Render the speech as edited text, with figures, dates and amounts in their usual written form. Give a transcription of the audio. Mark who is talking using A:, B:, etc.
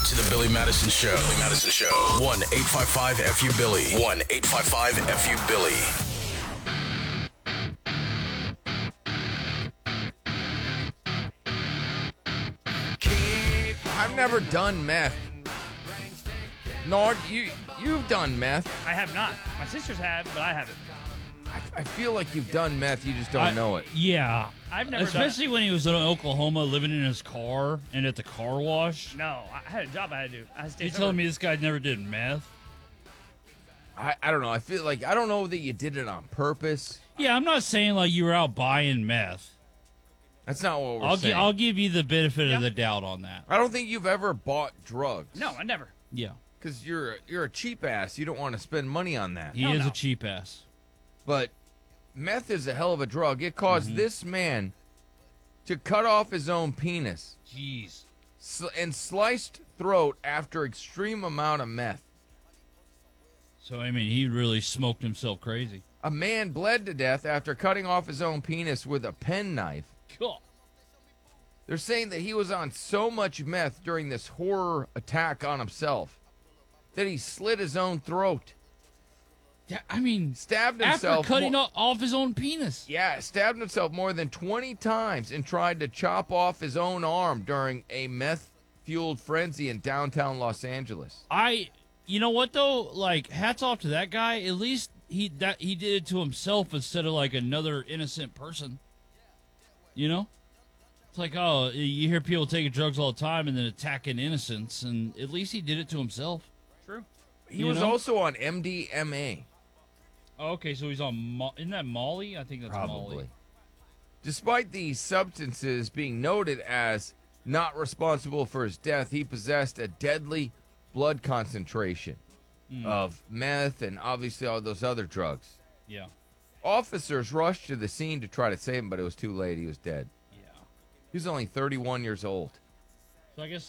A: to the Billy Madison Show. Billy Madison Show. 1-855-FU-BILLY. 1-855-FU-BILLY.
B: I've never done meth. Nord, you've done meth.
C: I have not. My sisters have, but I haven't.
B: I feel like you've done meth. You just don't know it.
D: Yeah.
C: I've never
D: Especially when he was in Oklahoma living in his car and at the car wash.
C: No, I had a job I had to do. I had to stay
D: You
C: sober.
D: telling me this guy never did meth?
B: I don't know. I feel like I don't know that you did it on purpose.
D: Yeah, I'm not saying like you were out buying meth.
B: That's not what we're saying.
D: I'll give you the benefit of the doubt on that.
B: I don't think you've ever bought drugs.
C: No, I never.
D: Yeah.
B: Because you're a cheap ass. You don't want to spend money on that.
D: He
C: Hell
D: is
C: no.
D: a cheap ass.
B: But meth is a hell of a drug. It caused this man to cut off his own penis
D: Jeez.
B: and sliced throat after extreme amount of meth.
D: So, I mean, he really smoked himself crazy.
B: A man bled to death after cutting off his own penis with a penknife.
D: Cool.
B: They're saying that he was on so much meth during this horror attack on himself that he slit his own throat.
D: Yeah, I mean,
B: Stabbed
D: after
B: himself.
D: cutting off his own penis.
B: Yeah, stabbed himself more than 20 times and tried to chop off his own arm during a meth-fueled frenzy in downtown Los Angeles.
D: You know what though? Like, hats off to that guy. At least he did it to himself instead of like another innocent person. You know, it's like, oh, you hear people taking drugs all the time and then attacking innocents, and at least he did it to himself.
C: True.
B: He was also on MDMA.
D: Oh, okay, so he's on. Isn't that Molly? I think that's
B: Probably.
D: Molly.
B: Despite these substances being noted as not responsible for his death, he possessed a deadly blood concentration of meth and obviously all those other drugs.
D: Yeah.
B: Officers rushed to the scene to try to save him, but it was too late. He was dead.
D: Yeah.
B: He was only 31 years old.
D: So I guess